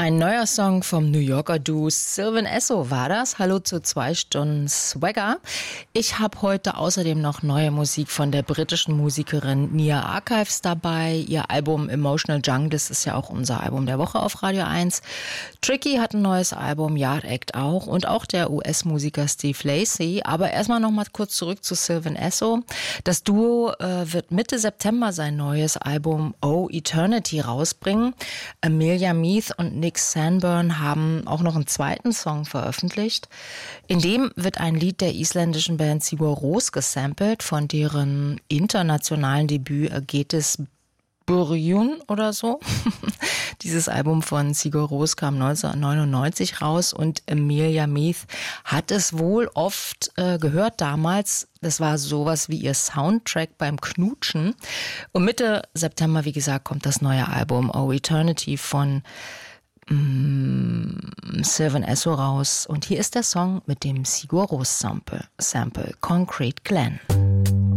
Ein neuer Song vom New Yorker Duo Sylvan Esso war das. Hallo zu 2 Stunden Swagger. Ich habe heute außerdem noch neue Musik von der britischen Musikerin Nia Archives dabei. Ihr Album Emotional Jungles ist ja auch unser Album der Woche auf Radio 1. Tricky hat ein neues Album, Yard Act auch und auch der US-Musiker Steve Lacy. Aber erstmal noch mal kurz zurück zu Sylvan Esso. Das Duo wird Mitte September sein neues Album Oh Eternity rausbringen. Amelia Meath und Nick Sanborn haben auch noch einen zweiten Song veröffentlicht. In dem wird ein Lied der isländischen Band Sigur Rós gesampelt, von deren internationalen Debüt geht es Börjun oder so. Dieses Album von Sigur Rós kam 1999 raus und Amelia Meath hat es wohl oft gehört damals. Das war sowas wie ihr Soundtrack beim Knutschen. Und Mitte September, wie gesagt, kommt das neue Album Oh Eternity von Sylvan Esso raus. Und hier ist der Song mit dem Sigur Rós Sample, Concrete Glen.